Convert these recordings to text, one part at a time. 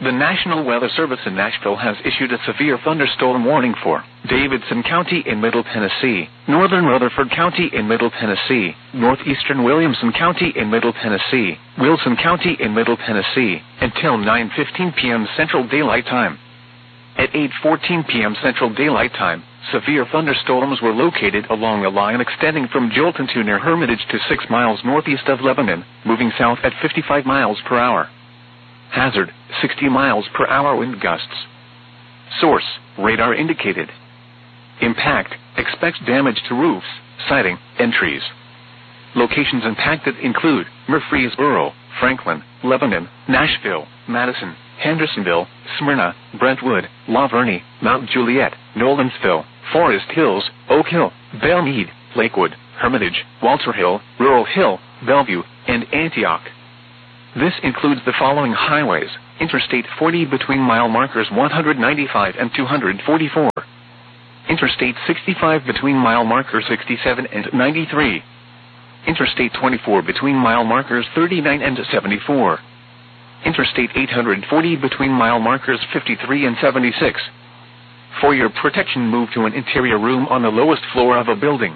The National Weather Service in Nashville has issued a severe thunderstorm warning for Davidson County in Middle Tennessee, northern Rutherford County in Middle Tennessee, northeastern Williamson County in Middle Tennessee, Wilson County in Middle Tennessee, until 9:15 p.m. Central Daylight Time. At 8:14 p.m. Central Daylight Time, severe thunderstorms were located along a line extending from Jolton to near Hermitage to 6 miles northeast of Lebanon, moving south at 55 miles per hour. Hazard, 60 miles per hour wind gusts. Source, radar indicated. Impact, expects damage to roofs, siding, and trees. Locations impacted include Murfreesboro, Franklin, Lebanon, Nashville, Madison, Hendersonville, Smyrna, Brentwood, La Vergne, Mount Juliet, Nolensville, Forest Hills, Oak Hill, Belle Meade, Lakewood, Hermitage, Walter Hill, Rural Hill, Bellevue, and Antioch. This includes the following highways: Interstate 40 between mile markers 195 and 244. Interstate 65 between mile markers 67 and 93. Interstate 24 between mile markers 39 and 74. Interstate 840 between mile markers 53 and 76. For your protection, move to an interior room on the lowest floor of a building.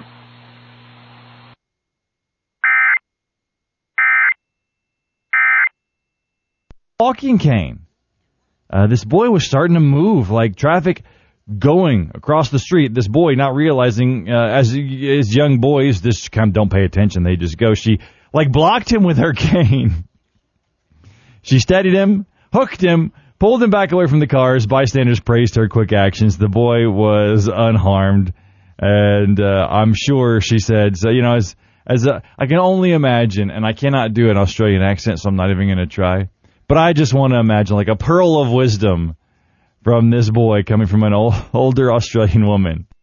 Walking cane. This boy was starting to move like traffic going across the street. This boy, not realizing, as young boys, this kind of don't pay attention. They just go. She blocked him with her cane. She steadied him, hooked him, pulled him back away from the cars. Bystanders praised her quick actions. The boy was unharmed, and I'm sure she said, so, I can only imagine, and I cannot do an Australian accent, so I'm not even going to try. But I just want to imagine like a pearl of wisdom from this boy coming from an older Australian woman.